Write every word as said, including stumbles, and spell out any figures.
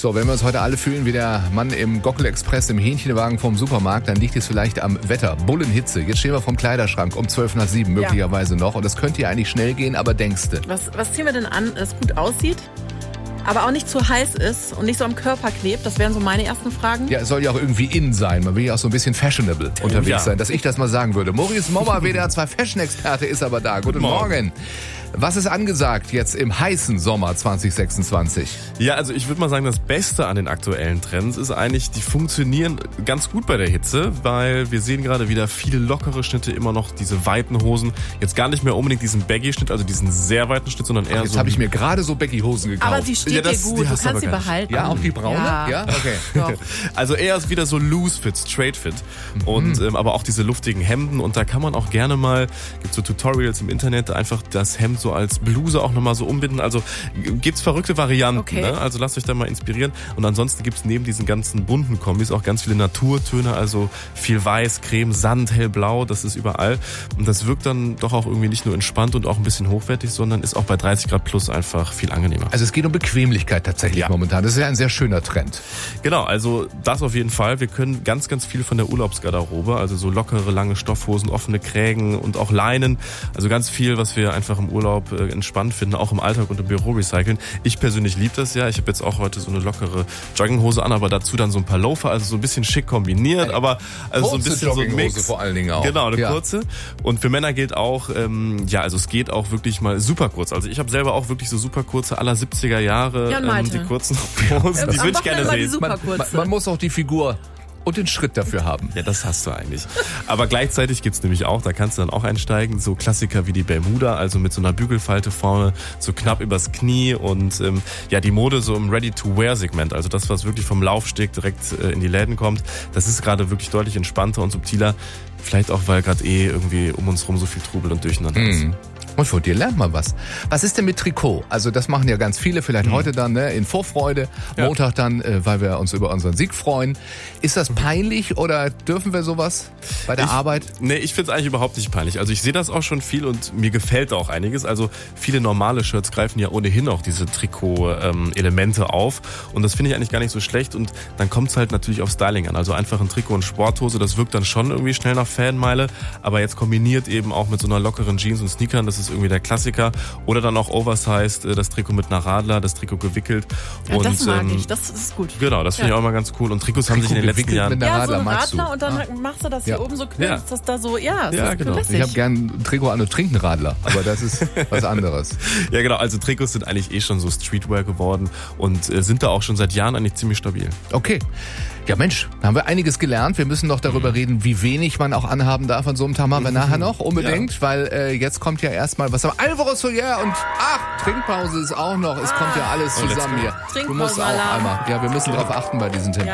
So, wenn wir uns heute alle fühlen wie der Mann im Gockel-Express im Hähnchenwagen vom Supermarkt, dann liegt es vielleicht am Wetter. Bullenhitze. Jetzt stehen wir vom Kleiderschrank um zwölf nach sieben möglicherweise ja. noch. Und das könnte ja eigentlich schnell gehen, aber denkste. Was, was ziehen wir denn an, das gut aussieht, aber auch nicht zu heiß ist und nicht so am Körper klebt? Das wären so meine ersten Fragen. Ja, es soll ja auch irgendwie in sein. Man will ja auch so ein bisschen fashionable unterwegs ja. sein, dass ich das mal sagen würde. Maurice Mommer, W D R zwei Fashion-Experte, ist aber da. Guten Morgen. Morgen. Was ist angesagt jetzt im heißen Sommer zwanzig sechsundzwanzig? Ja, also ich würde mal sagen, das Beste an den aktuellen Trends ist eigentlich, die funktionieren ganz gut bei der Hitze, weil wir sehen gerade wieder viele lockere Schnitte, immer noch diese weiten Hosen. Jetzt gar nicht mehr unbedingt diesen Baggy-Schnitt, also diesen sehr weiten Schnitt, sondern eher Ach, jetzt so... Jetzt habe ich mir gerade so Baggy-Hosen gekauft. Aber die steht ja, das, dir gut, du kannst sie behalten. Ja, auch die braune? Ja, ja? Okay. Doch. Also eher wieder so Loose-Fit, Straight-Fit. Mhm. Und ähm, aber auch diese luftigen Hemden. Und da kann man auch gerne mal, gibt so Tutorials im Internet, einfach das Hemd so als Bluse auch nochmal so umbinden. Also gibt's verrückte Varianten. Okay. Ne? Also lasst euch da mal inspirieren. Und ansonsten gibt's neben diesen ganzen bunten Kombis auch ganz viele Naturtöne. Also viel Weiß, Creme, Sand, Hellblau. Das ist überall. Und das wirkt dann doch auch irgendwie nicht nur entspannt und auch ein bisschen hochwertig, sondern ist auch bei dreißig Grad plus einfach viel angenehmer. Also es geht um Bequemlichkeit tatsächlich ja. momentan. Das ist ja ein sehr schöner Trend. Genau, also das auf jeden Fall. Wir können ganz, ganz viel von der Urlaubsgarderobe, also so lockere, lange Stoffhosen, offene Krägen und auch Leinen. Also ganz viel, was wir einfach im Urlaub äh, entspannt finden, auch im Alltag und im Büro recyceln. Ich persönlich liebe das ja. Ich habe jetzt auch heute so eine lockere Jogginghose an, aber dazu dann so ein paar Loafer, also so ein bisschen schick kombiniert, eine aber also so ein bisschen so ein Mix. Vor allen Dingen auch. Genau, eine ja. kurze. Und für Männer gilt auch, ähm, ja, also es geht auch wirklich mal super kurz. Also ich habe selber auch wirklich so super kurze aller siebziger Jahre, ja, ähm, die kurzen Hosen, die würde ich gerne sehen. Man, man, man muss auch die Figur und den Schritt dafür haben. Ja, das hast du eigentlich. Aber gleichzeitig gibt's nämlich auch, da kannst du dann auch einsteigen, so Klassiker wie die Bermuda, also mit so einer Bügelfalte vorne, so knapp übers Knie und ähm, ja, die Mode so im Ready-to-Wear-Segment, also das, was wirklich vom Laufsteg direkt äh, in die Läden kommt, das ist gerade wirklich deutlich entspannter und subtiler. Vielleicht auch, weil gerade eh irgendwie um uns rum so viel Trubel und Durcheinander ist. Mhm. Und von dir lernt man was. Was ist denn mit Trikot? Also das machen ja ganz viele, vielleicht mhm. heute dann ne, in Vorfreude, ja. Montag dann, äh, weil wir uns über unseren Sieg freuen. Ist das peinlich oder dürfen wir sowas bei der ich, Arbeit? Nee, ich finde es eigentlich überhaupt nicht peinlich. Also ich sehe das auch schon viel und mir gefällt auch einiges. Also viele normale Shirts greifen ja ohnehin auch diese Trikot-Elemente ähm, auf und das finde ich eigentlich gar nicht so schlecht und dann kommt es halt natürlich auf Styling an. Also einfach ein Trikot und Sporthose, das wirkt dann schon irgendwie schnell nach Fanmeile, aber jetzt kombiniert eben auch mit so einer lockeren Jeans und Sneakern, das ist irgendwie der Klassiker. Oder dann auch oversized, das Trikot mit einer Radler, das Trikot gewickelt. Ja, und, das mag ähm, ich, das ist gut. Genau, das finde ja. ich auch immer ganz cool. Und Trikots Trikot haben sich in den letzten Jahren... Mit einer ja, Radler, so ein magst Radler du? und dann ah. machst du das hier ja. oben so knüpft, ja. das da so, ja, das ja ist genau. lässig. Ich habe gern ein Trikot an und trinke einen Radler, aber das ist was anderes. Ja genau, also Trikots sind eigentlich eh schon so Streetwear geworden und äh, sind da auch schon seit Jahren eigentlich ziemlich stabil. Okay. Ja Mensch, da haben wir einiges gelernt. Wir müssen noch darüber mhm. reden, wie wenig man auch anhaben darf an so einem Tag. Machen wir nachher noch unbedingt, ja. weil äh, jetzt kommt ja erstmal was am Alvaro Soler und ach, Trinkpause ist auch noch. Es kommt ja alles oh, zusammen hier. Trinkpause Du musst auch einmal. Ja, wir müssen darauf achten bei diesen Terminen.